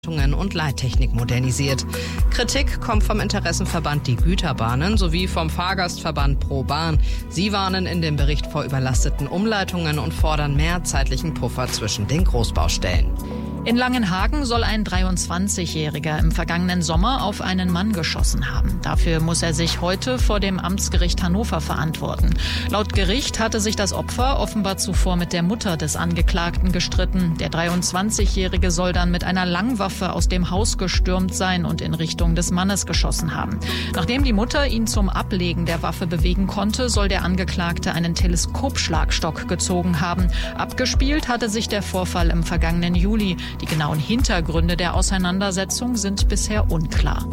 und Leittechnik modernisiert. Kritik kommt vom Interessenverband Die Güterbahnen sowie vom Fahrgastverband Pro Bahn. Sie warnen in dem Bericht vor überlasteten Umleitungen und fordern mehr zeitlichen Puffer zwischen den Großbaustellen. In Langenhagen soll ein 23-Jähriger im vergangenen Sommer auf einen Mann geschossen haben. Dafür muss er sich heute vor dem Amtsgericht Hannover verantworten. Laut Gericht hatte sich das Opfer offenbar zuvor mit der Mutter des Angeklagten gestritten. Der 23-Jährige soll dann mit einer Langwaffe aus dem Haus gestürmt sein und in Richtung des Mannes geschossen haben. Nachdem die Mutter ihn zum Ablegen der Waffe bewegen konnte, soll der Angeklagte einen Teleskopschlagstock gezogen haben. Abgespielt hatte sich der Vorfall im vergangenen Juli. Die genauen Hintergründe der Auseinandersetzung sind bisher unklar.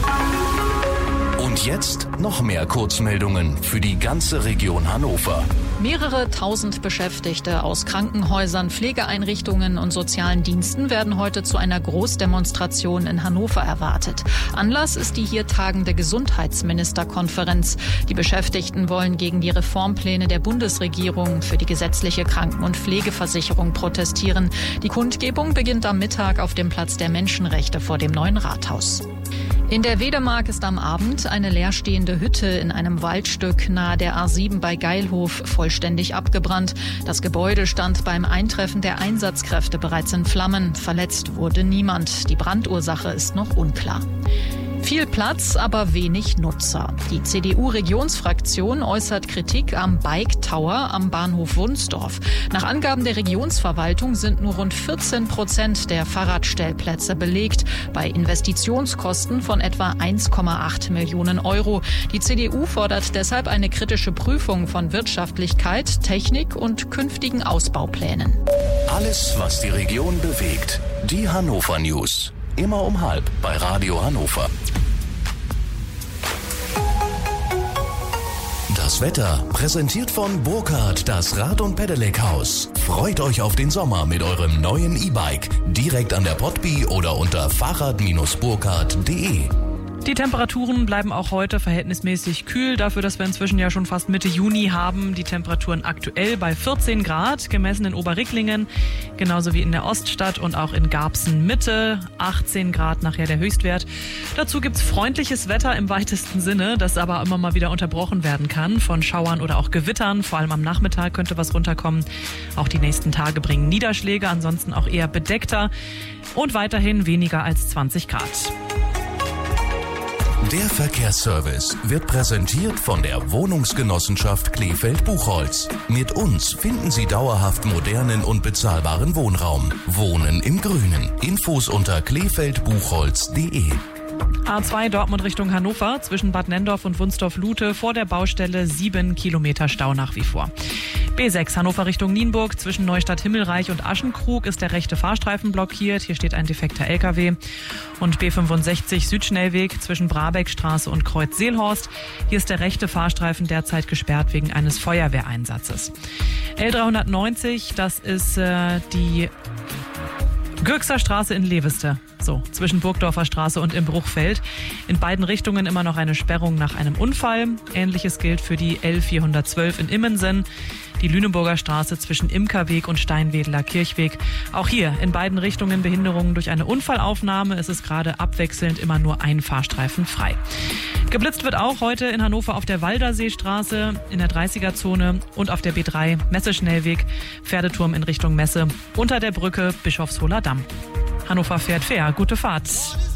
Und jetzt noch mehr Kurzmeldungen für die ganze Region Hannover. Mehrere tausend Beschäftigte aus Krankenhäusern, Pflegeeinrichtungen und sozialen Diensten werden heute zu einer Großdemonstration in Hannover erwartet. Anlass ist die hier tagende Gesundheitsministerkonferenz. Die Beschäftigten wollen gegen die Reformpläne der Bundesregierung für die gesetzliche Kranken- und Pflegeversicherung protestieren. Die Kundgebung beginnt am Mittag auf dem Platz der Menschenrechte vor dem neuen Rathaus. In der Wedemark ist am Abend eine leerstehende Hütte in einem Waldstück nahe der A7 bei Geilhof vollständig abgebrannt. Das Gebäude stand beim Eintreffen der Einsatzkräfte bereits in Flammen. Verletzt wurde niemand. Die Brandursache ist noch unklar. Viel Platz, aber wenig Nutzer. Die CDU-Regionsfraktion äußert Kritik am Bike Tower am Bahnhof Wunsdorf. Nach Angaben der Regionsverwaltung sind nur rund 14% der Fahrradstellplätze belegt, bei Investitionskosten von etwa 1,8 Millionen Euro. Die CDU fordert deshalb eine kritische Prüfung von Wirtschaftlichkeit, Technik und künftigen Ausbauplänen. Alles, was die Region bewegt. Die Hannover News. Immer um 12 bei Radio Hannover. Das Wetter präsentiert von Burkhardt, das Rad- und Pedelec-Haus. Freut euch auf den Sommer mit eurem neuen E-Bike. Direkt an der Potby oder unter fahrrad-burkhardt.de. Die Temperaturen bleiben auch heute verhältnismäßig kühl, dafür, dass wir inzwischen ja schon fast Mitte Juni haben. Die Temperaturen aktuell bei 14 Grad, gemessen in Oberricklingen, genauso wie in der Oststadt und auch in Garbsen Mitte. 18 Grad nachher der Höchstwert. Dazu gibt's freundliches Wetter im weitesten Sinne, das aber immer mal wieder unterbrochen werden kann von Schauern oder auch Gewittern. Vor allem am Nachmittag könnte was runterkommen. Auch die nächsten Tage bringen Niederschläge, ansonsten auch eher bedeckter und weiterhin weniger als 20 Grad. Der Verkehrsservice wird präsentiert von der Wohnungsgenossenschaft Kleefeld-Buchholz. Mit uns finden Sie dauerhaft modernen und bezahlbaren Wohnraum. Wohnen im Grünen. Infos unter kleefeldbuchholz.de. A2 Dortmund Richtung Hannover zwischen Bad Nenndorf und Wunsdorf-Lute vor der Baustelle 7 Kilometer Stau nach wie vor. B6 Hannover Richtung Nienburg zwischen Neustadt-Himmelreich und Aschenkrug ist der rechte Fahrstreifen blockiert. Hier steht ein defekter LKW. Und B65 Südschnellweg zwischen Brabeckstraße und Kreuz-Seelhorst. Hier ist der rechte Fahrstreifen derzeit gesperrt wegen eines Feuerwehreinsatzes. L390, das ist die Gürxer Straße in Leveste. So, zwischen Burgdorfer Straße und im Bruchfeld. In beiden Richtungen immer noch eine Sperrung nach einem Unfall. Ähnliches gilt für die L412 in Immensen. Die Lüneburger Straße zwischen Imkerweg und Steinwedler Kirchweg. Auch hier in beiden Richtungen Behinderungen durch eine Unfallaufnahme. Es ist gerade abwechselnd immer nur ein Fahrstreifen frei. Geblitzt wird auch heute in Hannover auf der Walderseestraße, in der 30er-Zone und auf der B3 Messeschnellweg, Pferdeturm in Richtung Messe, unter der Brücke Bischofsholer Damm. Hannover fährt fair. Gute Fahrt.